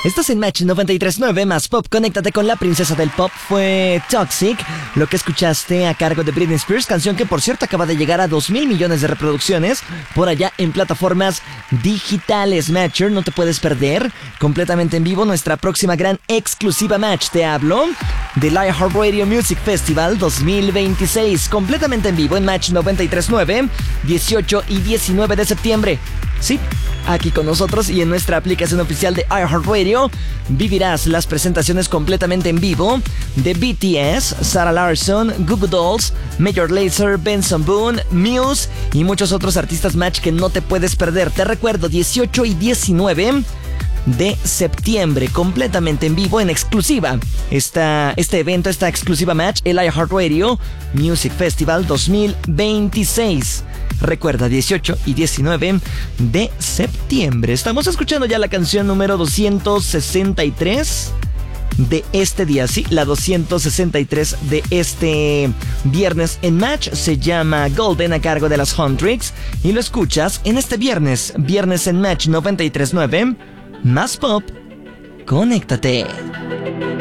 Estás en Match 93.9 más Pop. Conéctate con la princesa del pop. Fue Toxic, lo que escuchaste a cargo de Britney Spears, canción que por cierto acaba de llegar a 2,000 millones de reproducciones por allá en plataformas digitales. Matcher, no te puedes perder completamente en vivo nuestra próxima gran exclusiva Match. Te hablo del iHeartRadio Music Festival 2026, completamente en vivo en Match 93.9, 18 y 19 de septiembre. Sí, aquí con nosotros y en nuestra aplicación oficial de iHeartRadio vivirás las presentaciones completamente en vivo de BTS, Sarah Larsson, Goo Goo Dolls, Major Lazer, Benson Boone, Muse y muchos otros artistas Match que no te puedes perder. Te recuerdo, 18 y 19 de septiembre, completamente en vivo, en exclusiva. Este evento, esta exclusiva Match, el iHeartRadio Music Festival 2026. Recuerda, 18 y 19 de septiembre. Estamos escuchando ya la canción número 263 de este día. Sí, la 263 de este viernes en Match. Se llama Golden, a cargo de las Huntrix. Y lo escuchas en este viernes en Match 93.9. Más Pop. Conéctate.